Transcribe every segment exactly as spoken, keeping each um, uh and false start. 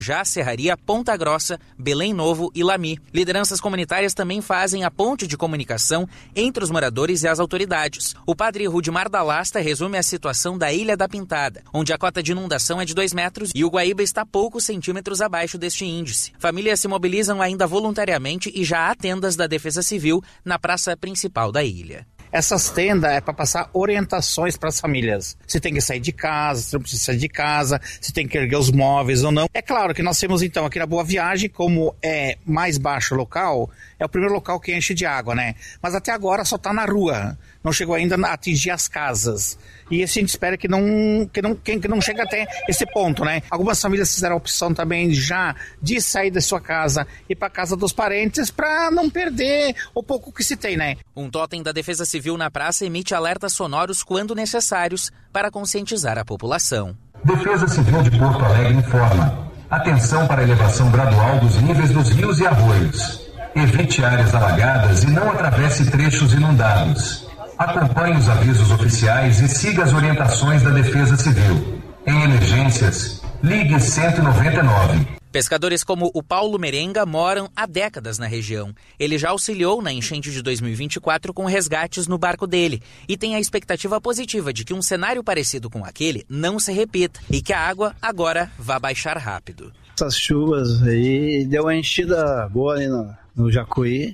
Já a Serraria, Ponta Grossa, Belém Novo e Lami. Lideranças comunitárias também fazem a ponte de comunicação entre os moradores e as autoridades. O padre Rudimar da Lasta resume a situação da Ilha da Pintada, onde a cota de inundação é de dois metros e o Guaíba está poucos centímetros abaixo deste índice. Famílias se mobilizam ainda voluntariamente e já há tendas da Defesa Civil na praça principal da ilha. Essas tendas é para passar orientações para as famílias. Se tem que sair de casa, se não precisa sair de casa, se tem que erguer os móveis ou não. É claro que nós temos então aqui na Boa Viagem, como é mais baixo o local, é o primeiro local que enche de água, né? Mas até agora só está na rua, não chegou ainda a atingir as casas. E esse a gente espera que não, que não, que não chegue até esse ponto, né? Algumas famílias fizeram a opção também já de sair da sua casa e para casa dos parentes para não perder o pouco que se tem, né? Um totem da Defesa Civil na praça emite alertas sonoros quando necessários para conscientizar a população. Defesa Civil de Porto Alegre informa: atenção para a elevação gradual dos níveis dos rios e arroios. Evite áreas alagadas e não atravesse trechos inundados. Acompanhe os avisos oficiais e siga as orientações da Defesa Civil. Em emergências, ligue cento e noventa e nove. Pescadores como o Paulo Merenga moram há décadas na região. Ele já auxiliou na enchente de dois mil e vinte e quatro com resgates no barco dele e tem a expectativa positiva de que um cenário parecido com aquele não se repita e que a água agora vá baixar rápido. Essas chuvas aí deu uma enchida boa ali no, no Jacuí,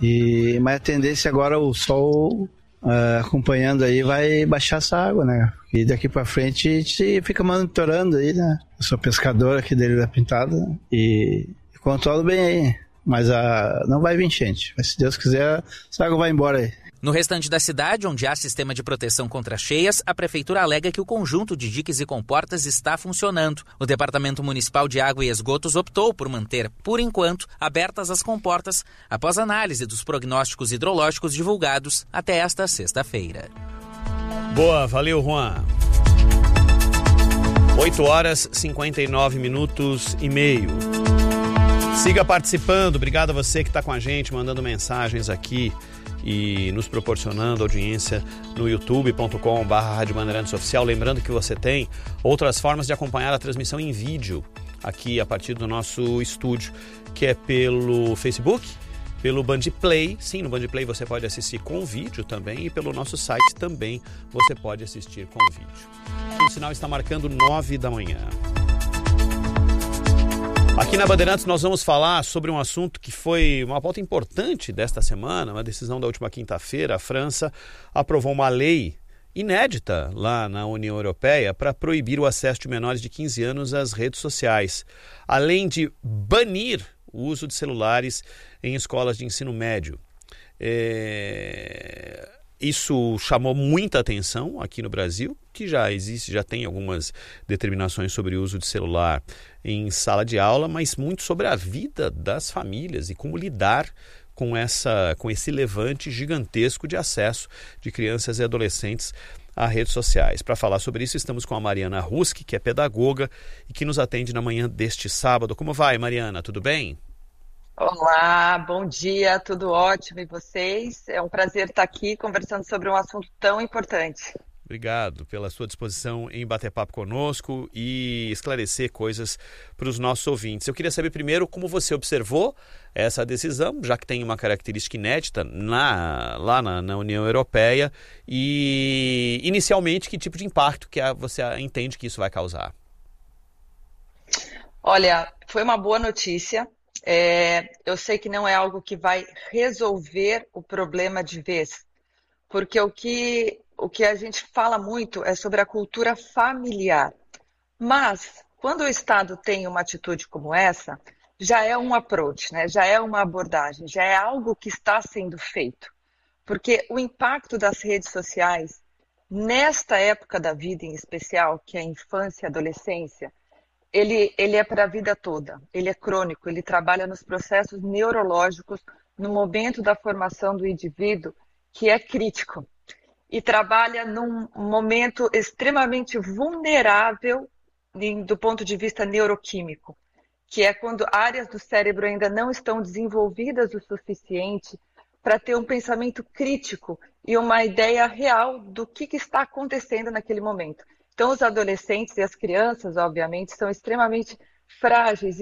e, mas a tendência agora o sol uh, acompanhando aí vai baixar essa água, né? E daqui pra frente a gente fica monitorando aí, né? Eu sou pescador aqui dele da Pintada e controlo bem aí. Mas a... não vai vir enchente. Mas se Deus quiser, essa água vai embora aí. No restante da cidade, onde há sistema de proteção contra cheias, a prefeitura alega que o conjunto de diques e comportas está funcionando. O Departamento Municipal de Água e Esgotos optou por manter, por enquanto, abertas as comportas após análise dos prognósticos hidrológicos divulgados até esta sexta-feira. Boa, valeu, Juan. oito horas e cinquenta e nove minutos e meio. Siga participando, obrigado a você que está com a gente, mandando mensagens aqui e nos proporcionando audiência no youtube ponto com barra Rádio Bandeirantes Oficial. Lembrando que você tem outras formas de acompanhar a transmissão em vídeo aqui a partir do nosso estúdio, que é pelo Facebook, pelo Bandplay. Sim, no Bandplay você pode assistir com vídeo também, e pelo nosso site também você pode assistir com vídeo. O sinal está marcando nove da manhã. Aqui na Bandeirantes nós vamos falar sobre um assunto que foi uma pauta importante desta semana, uma decisão da última quinta-feira. A França aprovou uma lei inédita lá na União Europeia para proibir o acesso de menores de quinze anos às redes sociais, além de banir o uso de celulares em escolas de ensino médio. É... Isso chamou muita atenção aqui no Brasil, que já existe, já tem algumas determinações sobre o uso de celular em sala de aula, mas muito sobre a vida das famílias e como lidar com, essa, com esse levante gigantesco de acesso de crianças e adolescentes a redes sociais. Para falar sobre isso, estamos com a Mariana Ruski, que é pedagoga e que nos atende na manhã deste sábado. Como vai, Mariana? Tudo bem? Olá, bom dia, tudo ótimo, e vocês? É um prazer estar aqui conversando sobre um assunto tão importante. Obrigado pela sua disposição em bater papo conosco e esclarecer coisas para os nossos ouvintes. Eu queria saber primeiro como você observou essa decisão, já que tem uma característica inédita na, lá na, na União Europeia, e inicialmente que tipo de impacto que a, você entende que isso vai causar? Olha, foi uma boa notícia. É, eu sei que não é algo que vai resolver o problema de vez, porque o que, o que a gente fala muito é sobre a cultura familiar. Mas, quando o Estado tem uma atitude como essa, já é um approach, né? Já é uma abordagem, já é algo que está sendo feito. Porque o impacto das redes sociais, nesta época da vida em especial, que é a infância e a adolescência, Ele, ele é para a vida toda, ele é crônico, ele trabalha nos processos neurológicos no momento da formação do indivíduo, que é crítico, e trabalha num momento extremamente vulnerável do ponto de vista neuroquímico, que é quando áreas do cérebro ainda não estão desenvolvidas o suficiente para ter um pensamento crítico e uma ideia real do que, que está acontecendo naquele momento. Então, os adolescentes e as crianças, obviamente, são extremamente frágeis